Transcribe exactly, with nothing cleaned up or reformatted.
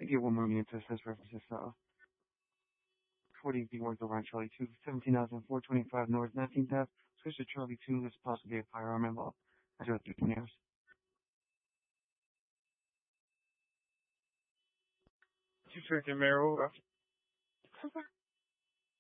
I get one more unit to assess references. Uh, forty B Worth over on Charlie two, seventeen thousand four twenty-five North nineteenth Ave. Switch to Charlie two. There's possibly a firearm involved. I do have three twenty hours. Two Tractor Mayor over.